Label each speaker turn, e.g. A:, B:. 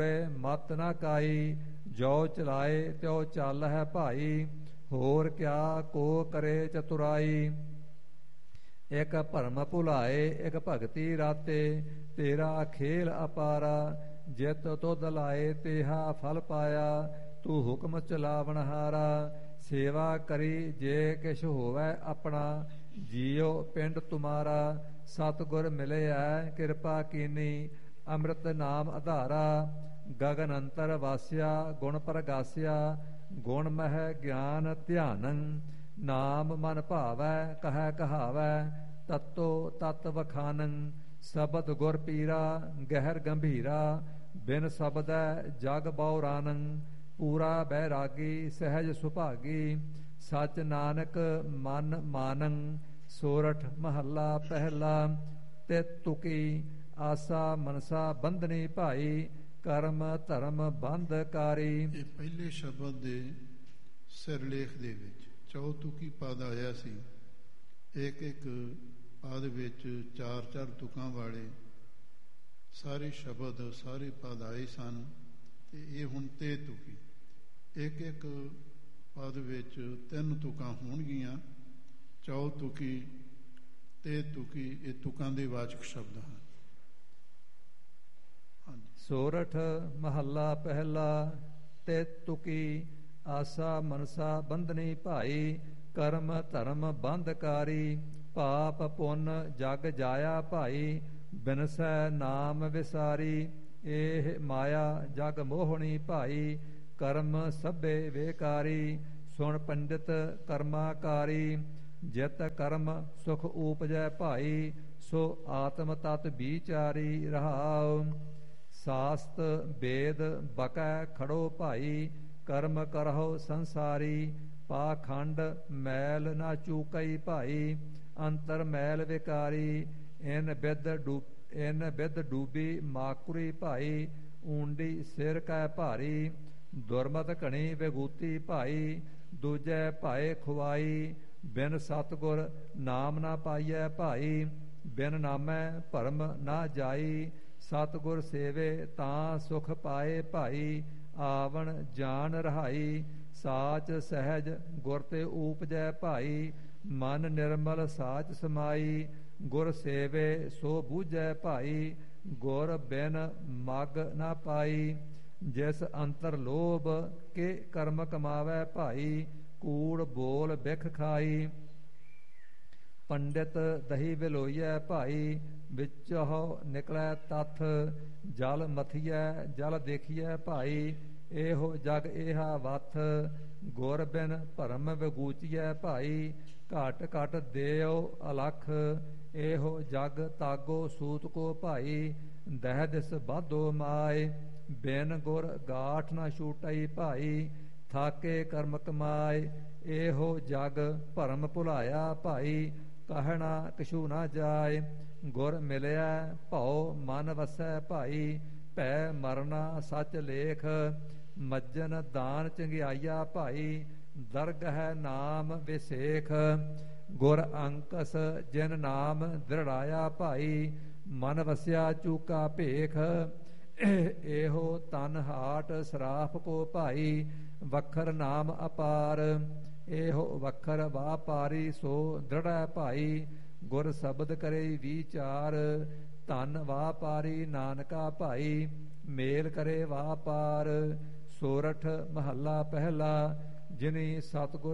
A: ਮਤ ਨਾ ਕਾਈ, ਜੋ ਚਲਾਏ ਤਿਉ ਚੱਲ ਹੈ ਭਾਈ। ਹੋਰ ਕਿਆ ਕੋ ਕਰੇ ਚਤੁਰਾਈ, ਇਕ ਭਰਮ ਭੁਲਾਏ ਇਕ ਭਗਤੀ ਰਾਤੇ। ਤੇਰਾ ਖੇਲ ਅਪਾਰਾ, ਜਿਤ ਤੁਧ ਲਾਏ ਤੇਹਾ ਫਲ ਪਾਇਆ। ਤੂੰ ਹੁਕਮ ਚਲਾਵਨਹਾਰਾ, ਸੇਵਾ ਕਰੀ ਜੇ ਕਿਛ ਹੋਵੈ ਆਪਣਾ। ਜੀਉ ਪਿੰਡ ਤੁਮਾਰਾ, ਸਤਿਗੁਰ ਮਿਲਿਆ ਕਿਰਪਾ ਕੀਨੀ। ਅੰਮ੍ਰਿਤ ਨਾਮ ਆਧਾਰਾ, ਗਗਨ ਅੰਤਰ ਵਾਸਿਆ ਗੁਣ ਪ੍ਰਗਾਸਿਆ। ਗੁਣ ਮਹਿ ਗਿਆਨ ਧਿਆਨੰ, ਨਾਮ ਮਨ ਭਾਵੈ ਕਹੈ ਕਹਾਵੈ। ਤਤੋ ਤਤ ਵਖਾਨੰ, ਸ਼ਬਦ ਗੁਰ ਪੀਰਾ ਗਹਿਰ ਗੰਭੀਰਾ। ਬਿਨ ਸ਼ਬਦੈ ਜਗ ਬਉਰਾਨੰ, ਪੂਰਾ ਬੈਰਾਗੀ ਸਹਿਜ ਸੁਭਾਗੀ। ਸਚ ਨਾਨਕ ਮਨ ਮਾਨੰ, ਸੋਰਠ ਮਹੱਲਾ ਪਹਿਲਾ। ਤੇ ਤੁਕੀ ਆਸਾ ਮਨਸਾ ਬੰਧਨੀ ਭਾਈ, ਕਰਮ ਧਰਮ ਬੰਧਕਾਰੀ।
B: ਇਹ ਪਹਿਲੇ ਸ਼ਬਦ ਦੇ ਸਿਰਲੇਖ ਦੇ ਵਿੱਚ ਚੌਤੁਕੀ ਪਦ ਆਇਆ ਸੀ। ਇੱਕ ਇੱਕ ਪਦ ਵਿੱਚ ਚਾਰ ਚਾਰ ਤੁਕਾਂ ਵਾਲੇ ਸਾਰੇ ਸ਼ਬਦ ਸਾਰੇ ਪਦ ਆਏ ਸਨ। ਤੇ ਇਹ ਹੁਣ ਤੇ ਤੁਕੀ, ਇੱਕ ਇੱਕ ਪਦ ਵਿੱਚ ਤਿੰਨ ਤੁਕਾਂ ਹੋਣਗੀਆਂ। ਚੌਤੁਕੀ ਤੇ ਤੁਕੀ ਇਹ ਤੁਕਾਂ ਦੇ ਵਾਚਕ ਸ਼ਬਦ ਹਨ।
A: ਸੋਰਠ ਮਹੱਲਾ ਪਹਿਲਾ। ਤੇ ਤੁਕੀ ਆਸਾ ਮਨਸਾ ਬੰਧਨੀ ਭਾਈ, ਕਰਮ ਧਰਮ ਬੰਧਕਾਰੀ। ਪਾਪ ਪੁੰਨ ਜਗ ਜਾਇਆ ਭਾਈ, ਬਿਨਸੈ ਨਾਮ ਵਿਸਾਰੀ। ਇਹ ਮਾਇਆ ਜਗ ਮੋਹਣੀ ਭਾਈ, ਕਰਮ ਸਭੇ ਵੇਕਾਰੀ। ਸੁਣ ਪੰਡਿਤ ਕਰਮਾਕਾਰੀ, ਜਿਤ ਕਰਮ ਸੁਖ ਊਪਜੈ ਭਾਈ। ਸੋ ਆਤਮ ਤਤ ਵਿਚਾਰੀ ਰਹਾਉ, ਸਾਸਤ ਵੇਦ ਬਕੈ ਖੜੋ ਭਾਈ। ਕਰਮ ਕਰਹੁ ਸੰਸਾਰੀ, ਪਾਖੰਡ ਮੈਲ ਨਾ ਚੂਕਈ ਭਾਈ। ਅੰਤਰ ਮੈਲ ਵਿਕਾਰੀ, ਇਨ ਬਿਦ ਡੂਬੀ ਮਾਕੁਰੀ ਭਾਈ। ਊਂਡੀ ਸਿਰ ਕੈ ਭਾਰੀ, ਦੁਰਮਤ ਘਣੀ ਵਿਗੂਤੀ ਭਾਈ। ਦੂਜੈ ਭਾਏ ਖੁਆਈ, ਬਿਨ ਸਤਿਗੁਰ ਨਾਮ ਨਾ ਪਾਈਐ ਭਾਈ। ਬਿਨ ਨਾਮੈ ਭਰਮ ਨਾ ਜਾਈ, ਸਤਿਗੁਰ ਸੇਵੇ ਤਾਂ ਸੁਖ ਪਾਏ ਭਾਈ। ਆਵਣ ਜਾਣ ਰਹਾਈ, ਸਾਚ ਸਹਿਜ ਗੁਰ ਤੇ ਊਪਜੈ ਭਾਈ। ਮਨ ਨਿਰਮਲ ਸਾਚ ਸਮਾਈ, ਗੁਰ ਸੇਵੇ ਸੋ ਬੂਝੈ ਭਾਈ। ਗੁਰ ਬਿਨ ਮਗ ਨਾ ਪਾਈ, ਜਿਸ ਅੰਤਰ ਲੋਭ ਕੇ ਕਰਮ ਕਮਾਵੈ ਭਾਈ। ਕੂੜ ਬੋਲ ਬਿਖ ਖਾਈ, ਪੰਡਿਤ ਦਹੀ ਵਿਲੋਈਐ ਭਾਈ। ਵਿੱਚੋ ਨਿਕਲੈ ਤਥ, ਜਲ ਮਥੀਐ ਜਲ ਦੇਖੀਐ ਭਾਈ। ਇਹੋ ਜਗ ਏਹਾ ਵਥ, ਗੁਰ ਬਿਨ ਭਰਮ ਵਿਗੂਚੀਐ ਭਾਈ। ਘਟ ਘਟ ਦੇਉ ਅਲਖ, ਇਹੋ ਜਗ ਤਾਗੋ ਸੂਤ ਕੋ ਭਾਈ। ਦਹਿ ਦਿਸ ਬਾਧੋ ਮਾਏ, ਬਿਨ ਗੁਰ ਗਾਠ ਨਾ ਛੂਟਈ ਭਾਈ। ਥਾਕੇ ਕਰਮ ਕਮਾਏ, ਇਹੋ ਜਗ ਭਰਮ ਭੁਲਾਇਆ ਭਾਈ। ਕਹਿਣਾ ਕਛੂ ਨਾ ਜਾਏ, ਗੁਰ ਮਿਲਿਆ ਭਉ ਮਨ ਵਸੈ ਭਾਈ। ਭੈ ਮਰਨਾ ਸਚ ਲੇਖ, ਮੱਜਨ ਦਾਨ ਚੰਗਿਆਈਆ ਭਾਈ। ਦਰਗਹਿ ਨਾਮ ਵਿਸੇਖ, ਗੁਰ ਅੰਕਸ ਜਿਨ ਨਾਮ ਦ੍ਰਿੜਾਇਆ ਭਾਈ। ਮਨ ਵਸਿਆ ਚੂਕਾ ਭੇਖ, ਇਹੋ ਤਨ ਹਾਟ ਸਰਾਫ ਕੋ ਭਾਈ। ਵਖਰ ਨਾਮ ਅਪਾਰ, ਇਹੋ ਵਖਰ ਵਾਪਾਰੀ ਸੋ ਦ੍ਰਿੜੈ ਭਾਈ। ਗੁਰ ਸ਼ਬਦ ਕਰੇ ਵਿਚਾਰ, ਧਨ ਵਾਪਾਰੀ ਨਾਨਕਾ ਭਾਈ। ਮੇਲ ਕਰੇ ਵਾਪਾਰ। ਸੋਰਠ ਮਹੱਲਾ ਪਹਿਲਾ। ਜਿਨੀ ਸਤਿਗੁਰ